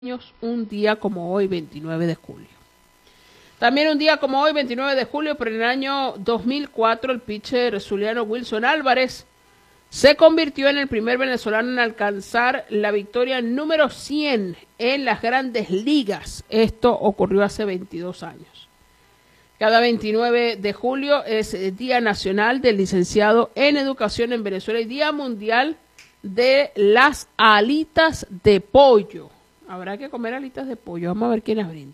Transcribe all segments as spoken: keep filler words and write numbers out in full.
años, un día como hoy, veintinueve de julio. También un día como hoy, veintinueve de julio, pero en el año dos mil cuatro, el pitcher zuliano Wilson Álvarez se convirtió en el primer venezolano en alcanzar la victoria número cien en las grandes ligas. Esto ocurrió hace veintidós años. Cada veintinueve de julio es el Día Nacional del Licenciado en Educación en Venezuela y Día Mundial de las Alitas de Pollo. Habrá que comer alitas de pollo. Vamos a ver quién las brinda.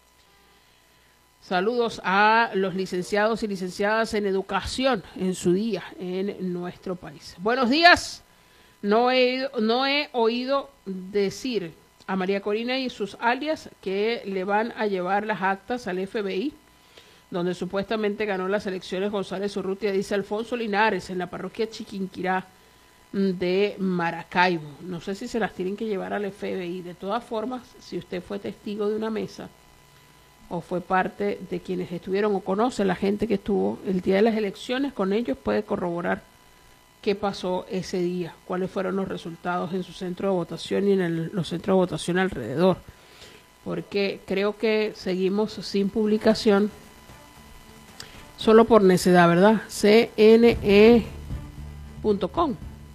Saludos a los licenciados y licenciadas en educación en su día en nuestro país. Buenos días. No he, no he oído decir a María Corina y sus alias que le van a llevar las actas al F B I, donde supuestamente ganó las elecciones González Urrutia, dice Alfonso Linares, en la parroquia Chiquinquirá de Maracaibo. No sé si se las tienen que llevar al F B I. De todas formas, si usted fue testigo de una mesa o fue parte de quienes estuvieron o conoce a la gente que estuvo el día de las elecciones con ellos, puede corroborar qué pasó ese día, cuáles fueron los resultados en su centro de votación y en el, los centros de votación alrededor, porque creo que seguimos sin publicación solo por necedad, ¿verdad? C N E punto com.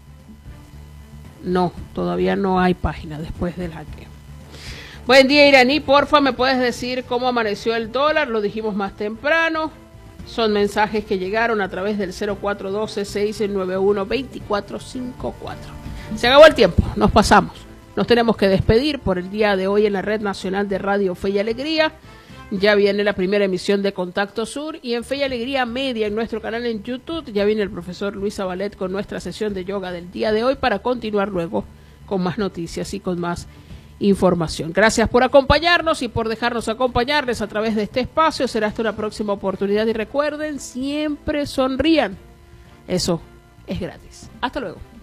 No, todavía no hay página después del hackeo. Buen día, Iraní, porfa, ¿me puedes decir cómo amaneció el dólar? Lo dijimos más temprano. Son mensajes que llegaron a través del cero cuatro uno dos, seis nueve uno, dos cuatro cinco cuatro. Se acabó el tiempo, nos pasamos. Nos tenemos que despedir por el día de hoy en la Red Nacional de Radio Fe y Alegría. Ya viene la primera emisión de Contacto Sur y en Fe y Alegría Media, en nuestro canal en YouTube, ya viene el profesor Luis Zabalet con nuestra sesión de yoga del día de hoy para continuar luego con más noticias y con más información. Gracias por acompañarnos y por dejarnos acompañarles a través de este espacio. Será hasta una próxima oportunidad y recuerden, siempre sonrían. Eso es gratis. Hasta luego.